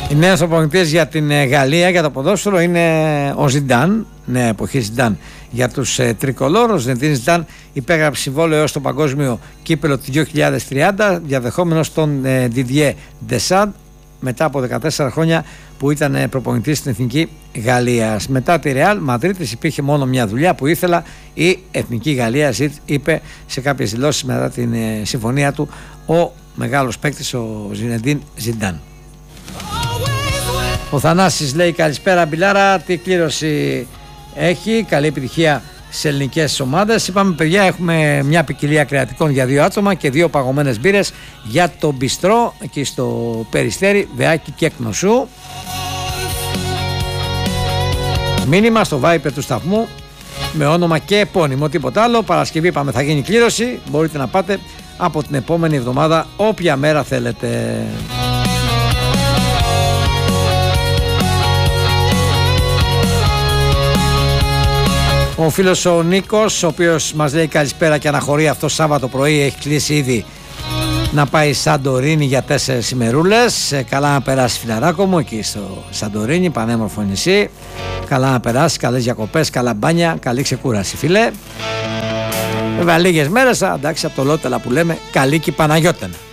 Οι νέος προπονητής για την Γαλλία για το ποδόσφαιρο είναι ο Ζιντάν, νέα εποχή Ζιντάν για τους τρικολόρους. Ο Ζιντάν Ζιντάν υπέγραψε συμβόλαιο έως το παγκόσμιο κύπελο του 2030, διαδεχόμενος τον Didier Deschamps μετά από 14 χρόνια που ήταν προπονητής στην Εθνική Γαλλίας. Μετά τη Ρεάλ Μαδρίτης υπήρχε μόνο μια δουλειά που ήθελα, η Εθνική Γαλλία, είπε σε κάποιες δηλώσεις μετά την συμφωνία του ο μεγάλος παίκτης, ο Ζινεντίν Ζιντάν. Ο Θανάσης λέει καλησπέρα Μπιλάρα, τι κλήρωση έχει, καλή επιτυχία σε ελληνικές ομάδες. Είπαμε παιδιά, έχουμε μια ποικιλία κρεατικών για 2 άτομα και 2 παγωμένες μπύρες για το μπιστρό εκεί στο Περιστέρι, Βεάκι και Κνωσού. Μήνυμα στο Viper του σταθμού με όνομα και επώνυμο, τίποτα άλλο. Παρασκευή είπαμε θα γίνει κλήρωση, μπορείτε να πάτε από την επόμενη εβδομάδα όποια μέρα θέλετε. Ο φίλος ο Νίκος, ο οποίος μας λέει καλησπέρα και αναχωρεί αυτό Σάββατο πρωί, έχει κλείσει ήδη να πάει Σαντορίνη για 4 ημερούλες. Καλά να περάσει φιλαράκο μου εκεί στο Σαντορίνη, πανέμορφο νησί. Καλά να περάσει, καλές διακοπές, καλά μπάνια, καλή ξεκούραση φίλε. Βέβαια λίγες μέρες, εντάξει, από το Λότελα που λέμε, καλή και Παναγιώτενα.